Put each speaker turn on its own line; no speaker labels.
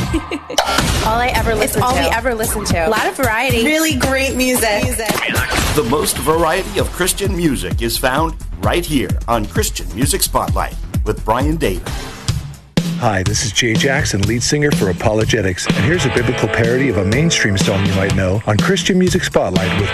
All I ever listen to.
It's all we ever listen to.
A lot of variety.
Really great music.
The most variety of Christian music is found right here on Christian Music Spotlight with Brian David.
Hi, this is Jay Jackson, lead singer for Apologetics, and here's a biblical parody of a mainstream song you might know on Christian Music Spotlight with